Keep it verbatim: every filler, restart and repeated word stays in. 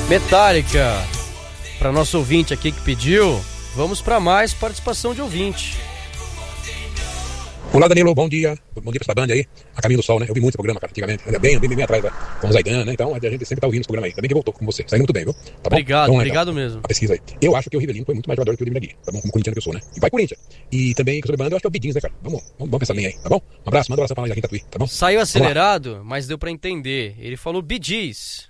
Metallica. Para nosso ouvinte aqui que pediu, vamos para mais participação de ouvinte. Olá, Danilo, bom dia. Bom dia pra essa banda aí, A Caminho do Sol, né? Eu vi muito esse programa, cara, antigamente. Ainda bem, bem, bem, bem atrás, né? Com o Zaidan, né? Então, a gente sempre tá ouvindo esse programa aí. Ainda bem que voltou com você. Saindo muito bem, viu? Tá bom? Obrigado, então, obrigado então, mesmo. A pesquisa aí. Eu acho que o Rivelino foi muito mais jogador que o Ademir Gui, tá bom? Como corintiano que eu sou, né? E vai Corinthians. E também, que eu sou de banda, eu acho que é o Bidins, né, cara? Vamos, vamos, vamos pensar bem aí, tá bom? Um abraço, manda um abraço pra nós aqui em Tatuí, tá bom? Saiu acelerado, mas deu pra entender. Ele falou Bee Gees.